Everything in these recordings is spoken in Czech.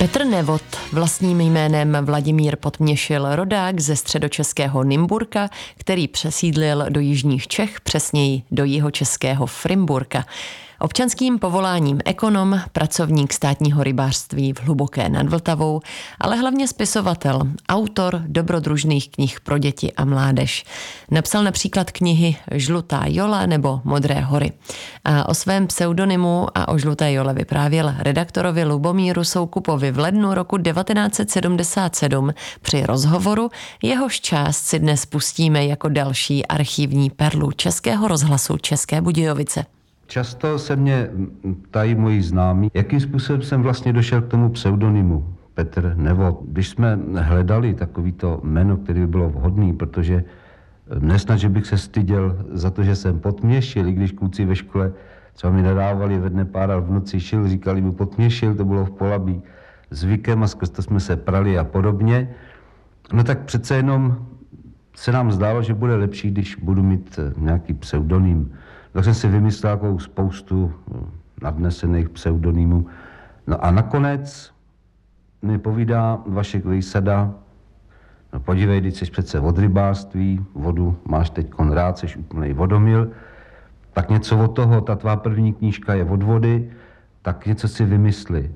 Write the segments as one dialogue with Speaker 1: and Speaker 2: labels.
Speaker 1: Petr Nevod, vlastním jménem Vladimír Podměšil, rodák ze středočeského Nymburka, který přesídlil do jižních Čech, přesněji do jihočeského Frimburka. Občanským povoláním ekonom, pracovník státního rybářství v Hluboké nad Vltavou, ale hlavně spisovatel, autor dobrodružných knih pro děti a mládež. Napsal například knihy Žlutá Jola nebo Modré hory. A o svém pseudonymu a o Žluté Jole vyprávěl redaktorovi Lubomíru Soukupovi v lednu roku 1977 při rozhovoru, jehož část si dnes pustíme jako další archivní perlu Českého rozhlasu České Budějovice.
Speaker 2: Často se mě ptají moji známí, jakým způsobem jsem vlastně došel k tomu pseudonymu Petr Nevod. Když jsme hledali takovýto jméno, které by bylo vhodné, protože nesnad, že bych se styděl za to, že jsem Podměšil, i když kluci ve škole třeba mi nadávali ve dne pára v noci šil, říkali mi Podměšil, to bylo v Polabí zvykem a skrz to jsme se prali a podobně. No tak přece jenom se nám zdálo, že bude lepší, když budu mít nějaký pseudonym. Tak jsem si vymyslel takovou spoustu nadnesených pseudonymů. No a nakonec mi povídá Vašek Vejsada, no podívej, když jsi přece od rybářství, vodu máš teďkon rád, jsi úplnej vodomil, tak něco od toho, ta tvá první knížka je od vody, tak něco si vymysli.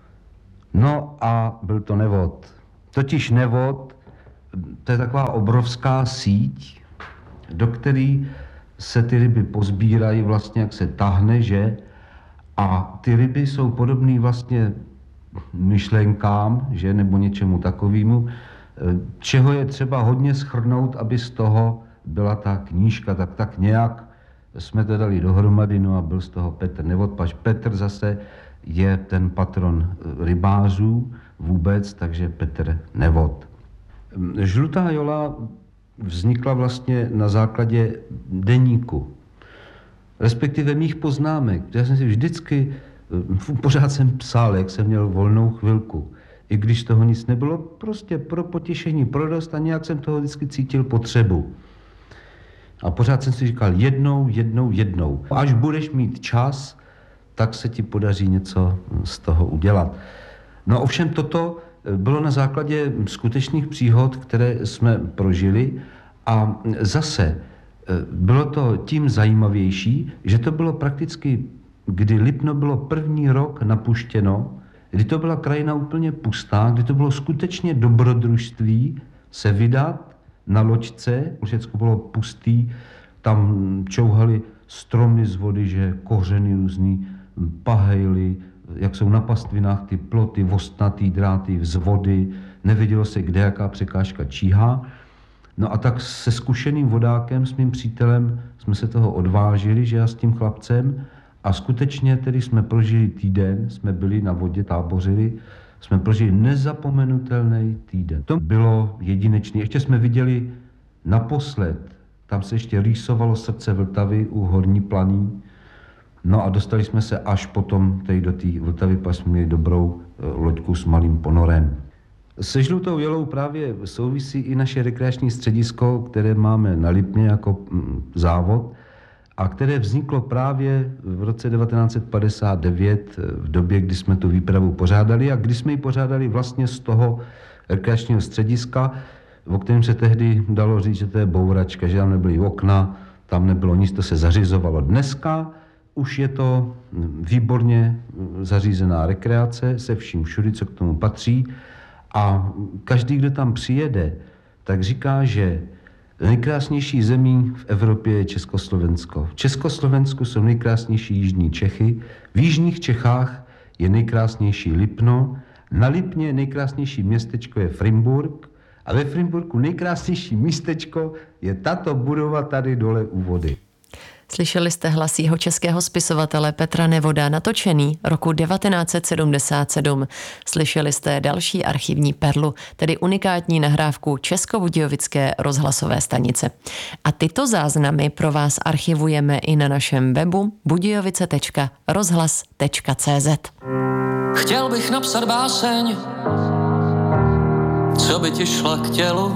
Speaker 2: No a byl to Nevod. Totiž Nevod, to je taková obrovská síť, do který se ty ryby pozbírají vlastně, jak se tahne, že? A ty ryby jsou podobný vlastně myšlenkám, že? Nebo něčemu takovému, čeho je třeba hodně shrnout, aby z toho byla ta knížka. Tak nějak jsme to dali dohromady, no a byl z toho Petr Nevod. Pač Petr zase je ten patron rybářů vůbec, takže Petr Nevod. Žlutá Jola vznikla vlastně na základě deníku, respektive mých poznámek. Já jsem si vždycky, pořád jsem psal, jak jsem měl volnou chvilku. I když z toho nic nebylo, prostě pro potěšení, pro dost a nějak jsem toho vždycky cítil potřebu. A pořád jsem si říkal jednou. Až budeš mít čas, tak se ti podaří něco z toho udělat. No ovšem toto bylo na základě skutečných příhod, které jsme prožili a zase bylo to tím zajímavější, že to bylo prakticky, kdy Lipno bylo první rok napuštěno, kdy to byla krajina úplně pustá, kdy to bylo skutečně dobrodružství se vydat na loďce, všechno bylo pustý, tam čouhaly stromy z vody, že kořeny různý, pahejly, jak jsou na pastvinách ty ploty, ostnatý dráty z vody, nevědělo se, kde jaká překážka číhá. No a tak se zkušeným vodákem, s mým přítelem, jsme se toho odvážili, že já s tím chlapcem, a skutečně tedy jsme prožili týden, jsme byli na vodě, tábořili, jsme prožili nezapomenutelný týden. To bylo jedinečné. Ještě jsme viděli naposled, tam se ještě rýsovalo srdce Vltavy u Horní Planý. No a dostali jsme se až potom do té Vltavy, pak jsme měli dobrou loďku s malým ponorem. Se Žlutou Jolou právě souvisí i naše rekreační středisko, které máme na Lipně jako závod a které vzniklo právě v roce 1959 v době, kdy jsme tu výpravu pořádali a kdy jsme ji pořádali vlastně z toho rekreačního střediska, o kterém se tehdy dalo říct, že to je bouračka, že tam nebyly okna, tam nebylo nic, to se zařizovalo. Dneska už je to výborně zařízená rekreace se vším všudy, co k tomu patří. A každý, kdo tam přijede, tak říká, že nejkrásnější zemí v Evropě je Československo. V Československu jsou nejkrásnější jižní Čechy, v jižních Čechách je nejkrásnější Lipno, na Lipně nejkrásnější městečko je Frimburk a ve Frimburku nejkrásnější místečko je tato budova tady dole u vody.
Speaker 1: Slyšeli jste hlas jihočeského spisovatele Petra Nevoda, natočený roku 1977. Slyšeli jste další archivní perlu, tedy unikátní nahrávku Českobudějovické rozhlasové stanice. A tyto záznamy pro vás archivujeme i na našem webu budějovice.rozhlas.cz.
Speaker 3: Chtěl bych napsat báseň, co by ti šla k tělu,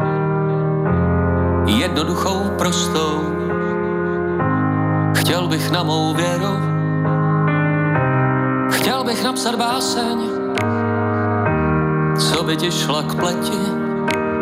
Speaker 3: jednoduchou, prostou. Chtěl bych na mou věru, chtěl bych napsat báseň, by ti šla k pleti.